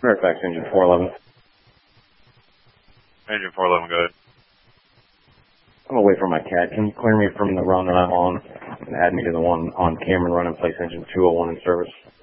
Fairfax, engine 411. Engine 411, go ahead. I'm away from my CAD. Can you clear me from the run that I'm on and add me to the one on Cameron run and place engine 201 in service?